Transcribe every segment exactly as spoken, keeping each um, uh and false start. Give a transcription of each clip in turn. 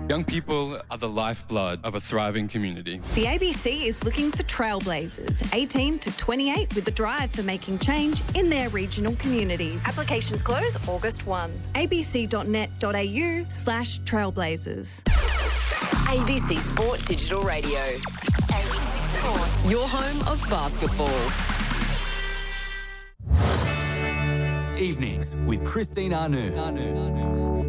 Young people are the lifeblood of a thriving community. The A B C is looking for trailblazers, eighteen to twenty-eight, with a drive for making change in their regional communities. Applications close August first. abc.net.au slash trailblazers. A B C Sport Digital Radio. A B C Sport. Your home of basketball. Evenings with Christine Anu. Anu.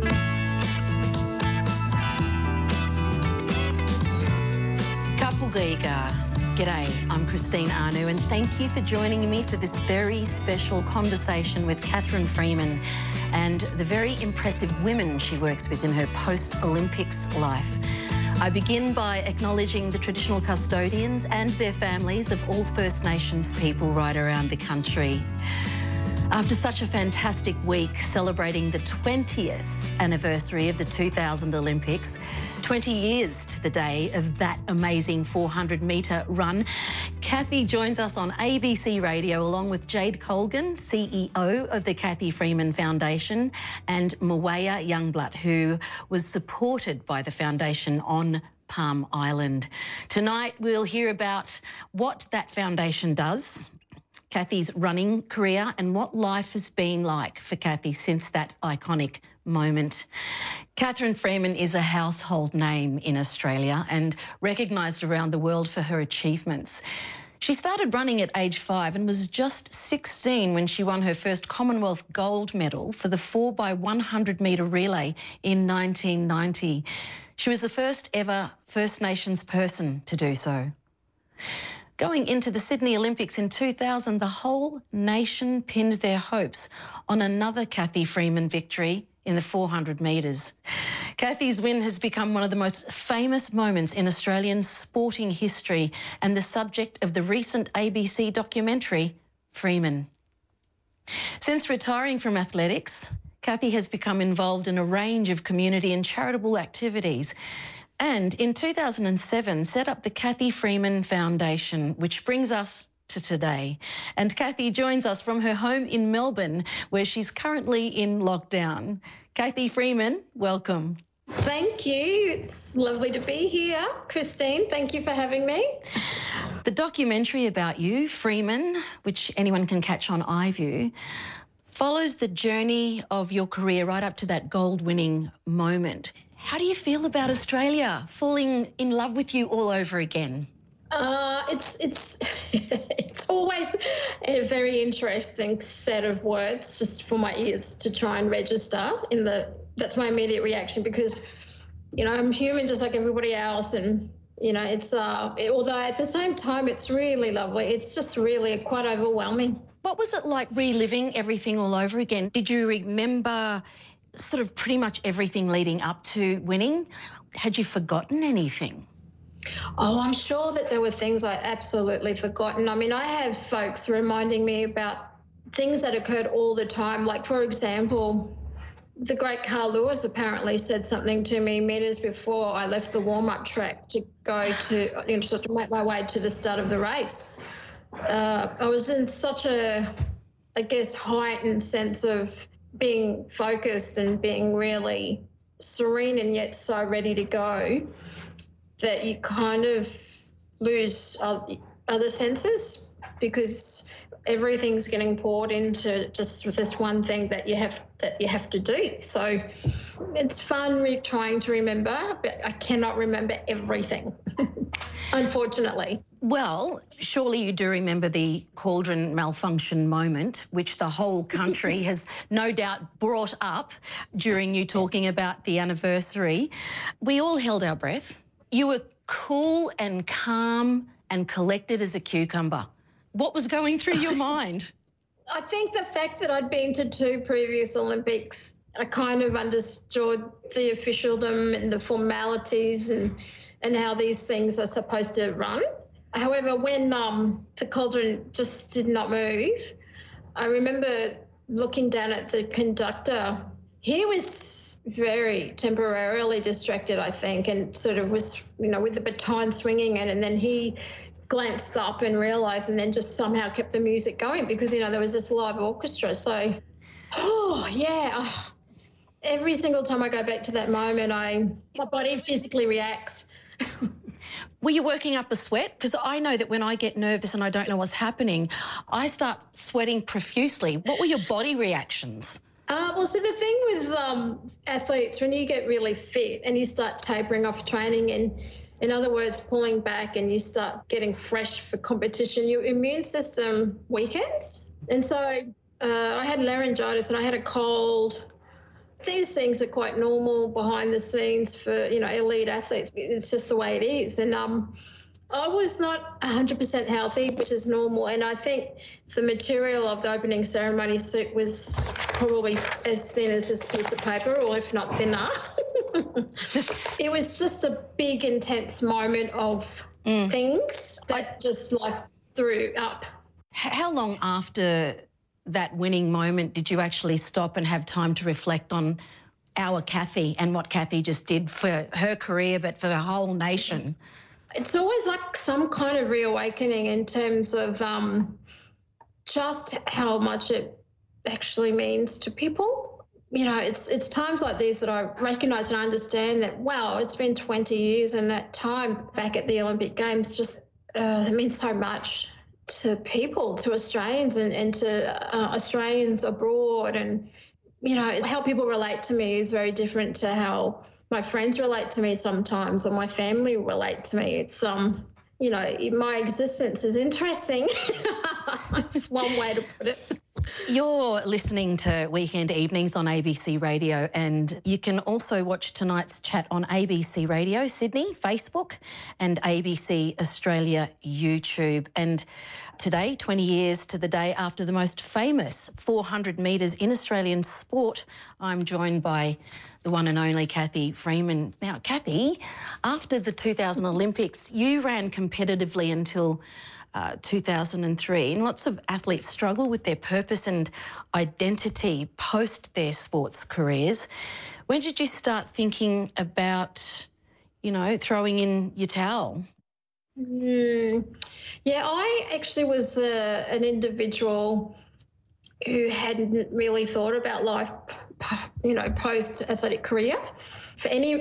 Kapulgiga. G'day, I'm Christine Anu and thank you for joining me for this very special conversation with Catherine Freeman and the very impressive women she works with in her post-Olympics life. I begin by acknowledging the traditional custodians and their families of all First Nations people right around the country. After such a fantastic week celebrating the twentieth anniversary of the two thousand Olympics, twenty years to the day of that amazing four hundred metre run, Cathy joins us on A B C Radio along with Jade Colgan, C E O of the Cathy Freeman Foundation, and Mwaya Youngblood, who was supported by the foundation on Palm Island. Tonight we'll hear about what that foundation does, Cathy's running career, and what life has been like for Cathy since that iconic moment. Catherine Freeman is a household name in Australia and recognised around the world for her achievements. She started running at age five and was just sixteen when she won her first Commonwealth gold medal for the four by one hundred metre relay in nineteen ninety. She was the first ever First Nations person to do so. Going into the Sydney Olympics in two thousand, the whole nation pinned their hopes on another Cathy Freeman victory in the four hundred metres. Cathy's win has become one of the most famous moments in Australian sporting history and the subject of the recent A B C documentary, Freeman. Since retiring from athletics, Cathy has become involved in a range of community and charitable activities, and in two thousand seven set up the Cathy Freeman Foundation, which brings us to today. And Cathy joins us from her home in Melbourne, where she's currently in lockdown. Cathy Freeman, welcome. Thank you. It's lovely to be here. Christine, thank you for having me. The documentary about you, Freeman, which anyone can catch on iView, follows the journey of your career right up to that gold-winning moment. How do you feel about Australia falling in love with you all over again? Uh, it's it's it's always a very interesting set of words just for my ears to try and register in the. That's my immediate reaction because, you know, I'm human just like everybody else, and you know, it's uh. It, although at the same time, it's really lovely. It's just really quite overwhelming. What was it like reliving everything all over again? Did you remember sort of pretty much everything leading up to winning? Had you forgotten anything? Oh, I'm sure that there were things I absolutely forgotten. I mean, I have folks reminding me about things that occurred all the time. Like, for example, the great Carl Lewis apparently said something to me metres before I left the warm-up track to go to, you know, sort of make my way to the start of the race. Uh, I was in such a, I guess, heightened sense of being focused and being really serene and yet so ready to go that you kind of lose other senses because everything's getting poured into just this one thing that you have that you have to do. So it's fun re- trying to remember, but I cannot remember everything, unfortunately. Well, surely you do remember the cauldron malfunction moment, which the whole country has no doubt brought up during you talking about the anniversary. We all held our breath. You were cool and calm and collected as a cucumber. What was going through your mind? I think the fact that I'd been to two previous Olympics, I kind of understood the officialdom and the formalities and, and how these things are supposed to run. However, when um, the cauldron just did not move, I remember looking down at the conductor. He was very temporarily distracted, I think, and sort of was, you know, with the baton swinging it, and then he glanced up and realised and then just somehow kept the music going because, you know, there was this live orchestra. So, oh, yeah. every single time I go back to that moment, I my body physically reacts. Were you working up a sweat? Because I know that when I get nervous and I don't know what's happening, I start sweating profusely. What were your body reactions? Uh, well, see, the thing with um, athletes, when you get really fit and you start tapering off training and, in other words, pulling back and you start getting fresh for competition, your immune system weakens. And so uh, I had laryngitis and I had a cold. These things are quite normal behind the scenes for, you know, elite athletes. It's just the way it is. And um, I was not one hundred percent healthy, which is normal. And I think the material of the opening ceremony suit was probably as thin as this piece of paper, or if not thinner. It was just a big, intense moment of mm. things that just life threw up. How long after that winning moment did you actually stop and have time to reflect on our Kathy and what Kathy just did for her career, but for the whole nation? It's always like some kind of reawakening in terms of um, just how much it actually means to people. You know, it's it's times like these that I recognise and understand that, wow, it's been twenty years and that time back at the Olympic Games just uh, it means so much to people, to Australians and, and to uh, Australians abroad. And, you know, how people relate to me is very different to how my friends relate to me sometimes, or my family relate to me. It's, um, you know, my existence is interesting. It's one way to put it. You're listening to Weekend Evenings on A B C Radio, and you can also watch tonight's chat on A B C Radio Sydney, Facebook, and A B C Australia YouTube. And today, twenty years to the day after the most famous four hundred metres in Australian sport, I'm joined by the one and only Cathy Freeman. Now, Cathy, after the two thousand Olympics, you ran competitively until Uh, two thousand three, and lots of athletes struggle with their purpose and identity post their sports careers. When did you start thinking about, you know, throwing in your towel? Mm, yeah, I actually was uh, an individual who hadn't really thought about life, you know, post-athletic career. For any